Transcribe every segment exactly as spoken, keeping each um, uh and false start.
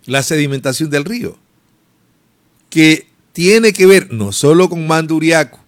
la sedimentación del río, que tiene que ver no solo con Manduriaco,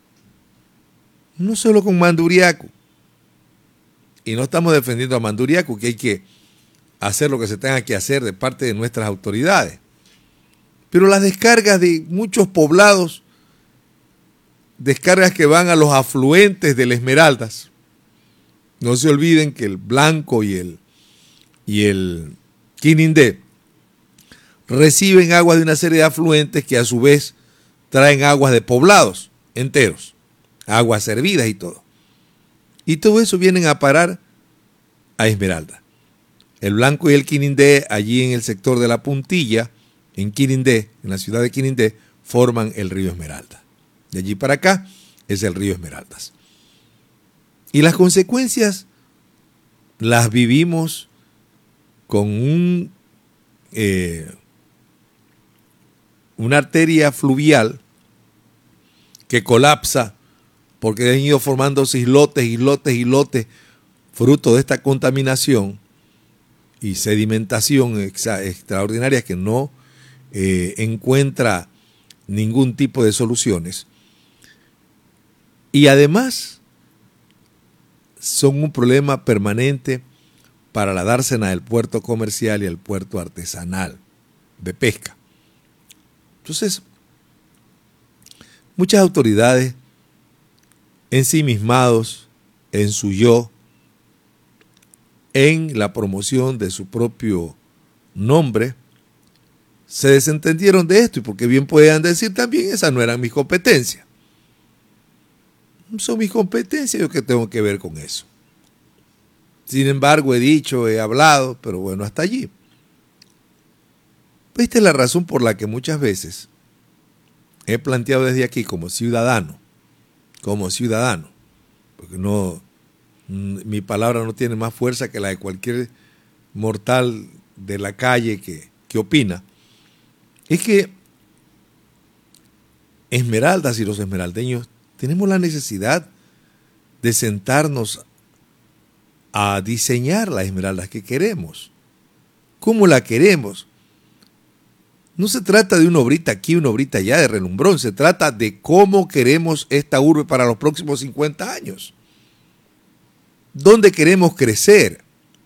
no solo con Manduriaco, y no estamos defendiendo a Manduriaco, que hay que hacer lo que se tenga que hacer de parte de nuestras autoridades, pero las descargas de muchos poblados, descargas que van a los afluentes del Esmeraldas, no se olviden que el Blanco y el, y el Quinindé reciben aguas de una serie de afluentes que a su vez traen aguas de poblados enteros, aguas servidas y todo. Y todo eso vienen a parar a Esmeralda. El Blanco y el Quinindé, allí en el sector de la Puntilla, en Quinindé, en la ciudad de Quinindé, forman el río Esmeralda. De allí para acá es el río Esmeraldas. Y las consecuencias las vivimos con un, eh, una arteria fluvial que colapsa porque han ido formándose islotes, islotes, islotes, fruto de esta contaminación y sedimentación exa, extraordinaria que no eh, encuentra ningún tipo de soluciones. Y además son un problema permanente para la dársena del puerto comercial y el puerto artesanal de pesca. Entonces, muchas autoridades ensimismados en su yo, en la promoción de su propio nombre, se desentendieron de esto, y porque bien puedan decir también, esas no eran mis competencias. Son mis competencias, yo qué tengo que ver con eso. Sin embargo, he dicho, he hablado, pero bueno, hasta allí. Esta es la razón por la que muchas veces he planteado desde aquí como ciudadano, como ciudadano, porque no, mi palabra no tiene más fuerza que la de cualquier mortal de la calle que, que opina, es que Esmeraldas y los esmeraldeños tenemos la necesidad de sentarnos a diseñar la Esmeraldas que queremos. ¿Cómo la queremos? No se trata de una obrita aquí, una obrita allá de relumbrón. Se trata de cómo queremos esta urbe para los próximos cincuenta años. ¿Dónde queremos crecer?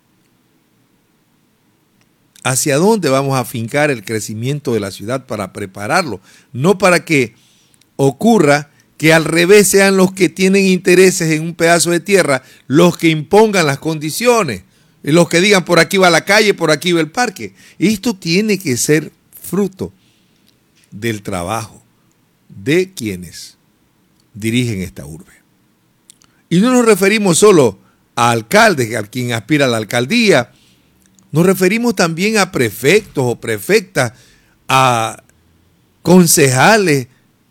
¿Hacia dónde vamos a fincar el crecimiento de la ciudad para prepararlo? No para que ocurra que al revés sean los que tienen intereses en un pedazo de tierra los que impongan las condiciones, y los que digan por aquí va la calle, por aquí va el parque. Esto tiene que ser fruto del trabajo de quienes dirigen esta urbe. Y no nos referimos solo a alcaldes, a quien aspira a la alcaldía, nos referimos también a prefectos o prefectas, a concejales,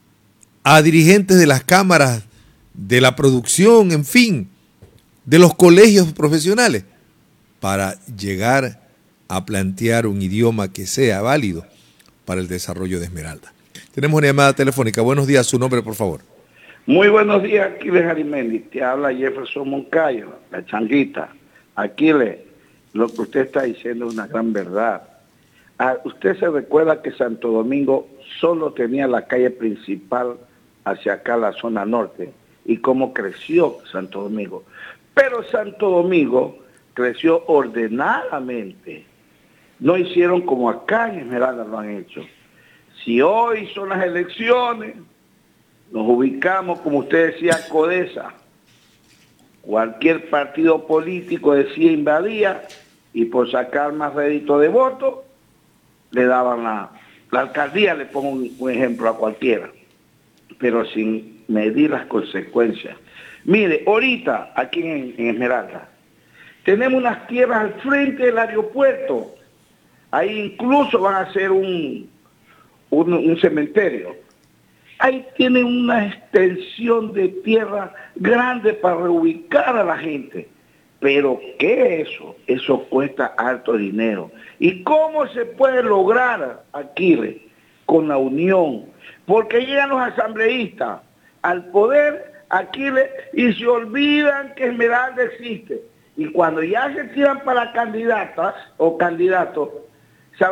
a dirigentes de las cámaras de la producción, en fin, de los colegios profesionales, para llegar a plantear un idioma que sea válido para el desarrollo de Esmeralda. Tenemos una llamada telefónica. Buenos días, su nombre, por favor. Muy buenos días, Aquiles Arimendi. Te habla Jefferson Moncayo, la changuita. Aquiles, lo que usted está diciendo es una gran verdad. Ah, usted se recuerda que Santo Domingo solo tenía la calle principal hacia acá, la zona norte, y cómo creció Santo Domingo. Pero Santo Domingo creció ordenadamente. No hicieron como acá en Esmeralda lo han hecho. Si hoy son las elecciones, nos ubicamos, como usted decía, Codesa. Cualquier partido político decía invadía, y por sacar más rédito de voto, le daban la, la alcaldía, le pongo un, un ejemplo a cualquiera, pero sin medir las consecuencias. Mire, ahorita, aquí en, en Esmeralda, tenemos unas tierras al frente del aeropuerto. Ahí incluso van a hacer un, un, un cementerio. Ahí tienen una extensión de tierra grande para reubicar a la gente. Pero ¿qué es eso? Eso cuesta alto dinero. ¿Y cómo se puede lograr, Aquiles? Con la unión. Porque llegan los asambleístas al poder, Aquiles, y se olvidan que Esmeralda existe. Y cuando ya se tiran para candidatas o candidatos,